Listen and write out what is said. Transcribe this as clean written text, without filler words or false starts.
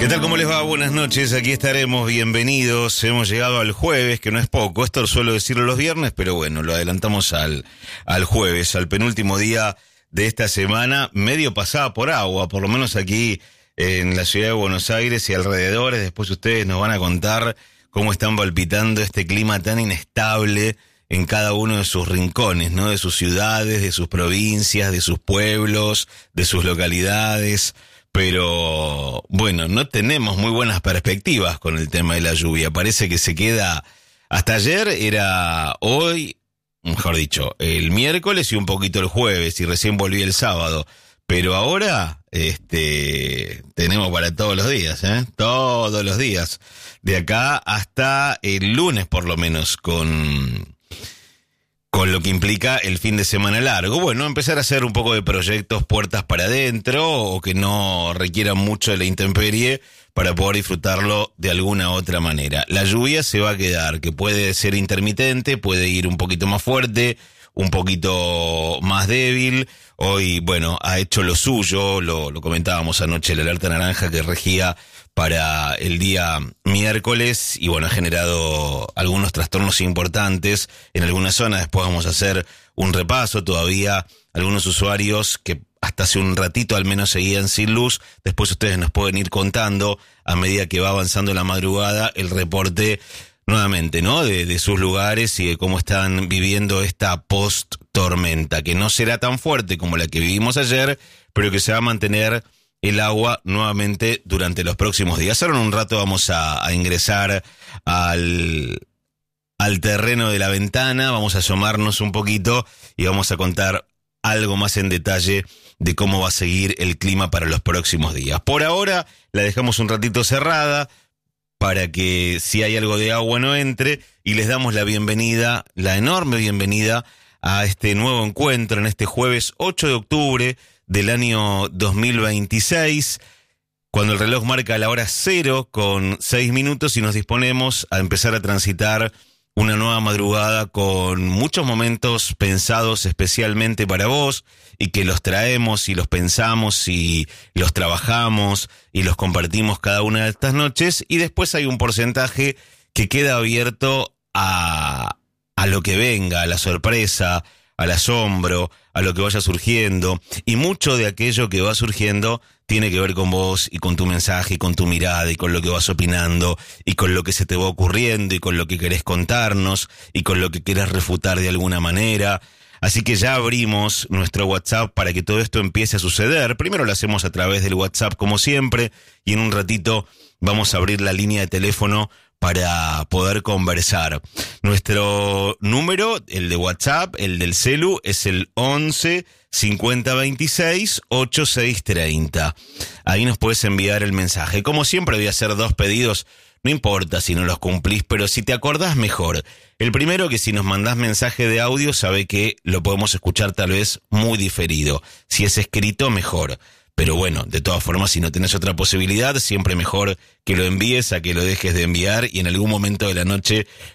¿Qué tal? ¿Cómo les va? Buenas noches, aquí estaremos, bienvenidos. Hemos llegado al jueves, que no es poco. Esto suelo decirlo los viernes, pero bueno, lo adelantamos al jueves, al penúltimo día de esta semana, medio pasada por agua, por lo menos aquí en la ciudad de Buenos Aires y alrededores. Después ustedes nos van a contar cómo están palpitando este clima tan inestable en cada uno de sus rincones, ¿no? De sus ciudades, de sus provincias, de sus pueblos, de sus localidades. Pero, bueno, no tenemos muy buenas perspectivas con el tema de la lluvia. Parece que se queda... Hasta ayer era hoy, mejor dicho, el miércoles y un poquito el jueves, y recién volví el sábado. Pero ahora, tenemos para todos los días, todos los días. De acá hasta el lunes, por lo menos, con lo que implica el fin de semana largo. Bueno, empezar a hacer un poco de proyectos puertas para adentro o que no requieran mucho de la intemperie para poder disfrutarlo de alguna otra manera. La lluvia se va a quedar, que puede ser intermitente, puede ir un poquito más fuerte, un poquito más débil. Hoy, bueno, ha hecho lo suyo, lo comentábamos anoche, la alerta naranja que regía para el día miércoles y bueno, ha generado algunos trastornos importantes en algunas zonas. Después vamos a hacer un repaso. Todavía algunos usuarios que hasta hace un ratito al menos seguían sin luz. Después ustedes nos pueden ir contando a medida que va avanzando la madrugada el reporte nuevamente, ¿no? De sus lugares y de cómo están viviendo esta post-tormenta, que no será tan fuerte como la que vivimos ayer, pero que se va a mantener el agua nuevamente durante los próximos días. Ahora en un rato vamos a ingresar al terreno de la ventana, vamos a asomarnos un poquito y vamos a contar algo más en detalle de cómo va a seguir el clima para los próximos días. Por ahora la dejamos un ratito cerrada para que si hay algo de agua no entre, y les damos la bienvenida, la enorme bienvenida a este nuevo encuentro en este jueves 8 de octubre del año 2026, cuando el reloj marca la hora 0:06 y nos disponemos a empezar a transitar una nueva madrugada con muchos momentos pensados especialmente para vos y que los traemos y los pensamos y los trabajamos y los compartimos cada una de estas noches, y después hay un porcentaje que queda abierto a lo que venga, a la sorpresa, al asombro, a lo que vaya surgiendo, y mucho de aquello que va surgiendo tiene que ver con vos y con tu mensaje y con tu mirada y con lo que vas opinando y con lo que se te va ocurriendo y con lo que querés contarnos y con lo que querés refutar de alguna manera. Así que ya abrimos nuestro WhatsApp para que todo esto empiece a suceder. Primero lo hacemos a través del WhatsApp como siempre, y en un ratito vamos a abrir la línea de teléfono para poder conversar. Nuestro número, el de WhatsApp, el del celu, es el 11 50 26 86 30. Ahí nos puedes enviar el mensaje. Como siempre voy a hacer 2 pedidos, no importa si no los cumplís, pero si te acordás mejor. El primero, que si nos mandás mensaje de audio, sabe que lo podemos escuchar tal vez muy diferido. Si es escrito, mejor. Pero bueno, de todas formas, si no tenés otra posibilidad, siempre mejor que lo envíes a que lo dejes de enviar y en algún momento de la noche